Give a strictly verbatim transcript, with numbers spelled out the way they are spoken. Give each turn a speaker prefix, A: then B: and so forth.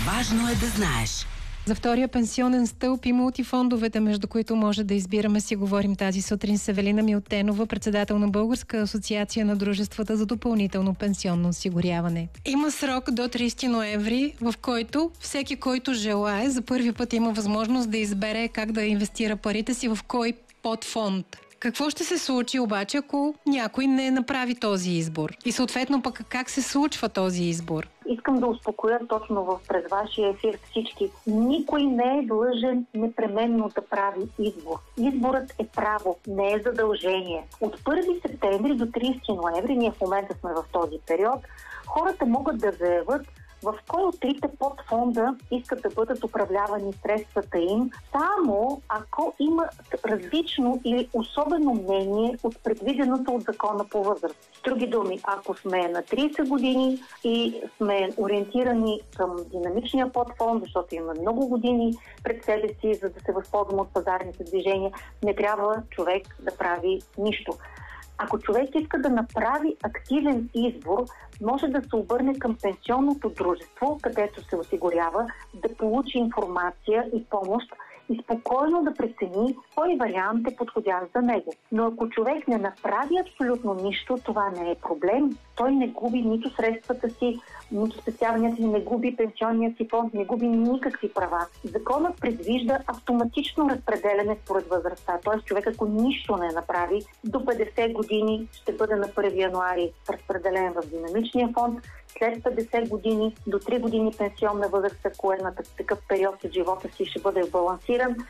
A: Важно е да знаеш.
B: За втория пенсионен стълб и мултифондовете, между които може да избираме, си говорим тази сутрин с Евелина Милтенова, председател на Българска асоциация на дружествата за допълнително пенсионно осигуряване. Има срок до тридесети ноември, в който всеки, който желае, за първи път има възможност да избере как да инвестира парите си в кой подфонд. Какво ще се случи обаче, ако някой не направи този избор? И съответно пък как се случва този избор?
C: Искам да успокоя точно в пред вашия ефир всички. Никой не е длъжен непременно да прави избор. Изборът е право, не е задължение. От първи септември до тридесети ноември, ние в момента сме в този период, хората могат да заявят в кой от трите подфонда искат да бъдат управлявани средствата им, само ако има различно или особено мнение от предвиденото от закона по възраст. С други думи, ако сме на тридесет години и сме ориентирани към динамичния подфонд, защото има много години пред себе си, за да се възползваме от пазарните движения, не трябва човек да прави нищо. Ако човек иска да направи активен избор, може да се обърне към пенсионното дружество, където се осигурява, да получи информация и помощ и спокойно да прецени кой вариант е подходящ за него. Но ако човек не направи абсолютно нищо, това не е проблем. Той не губи нито средствата си, нито специалният си, не губи пенсионният си фонд, не губи никакви права. Законът предвижда автоматично разпределяне според възрастта. Т.е. човек, ако нищо не направи, до петдесет години ще бъде на първи януари разпределен в динамичния фонд, след петдесет години до три години пенсионна възраст, ако е на такъв период от живота си, ще бъде балансиран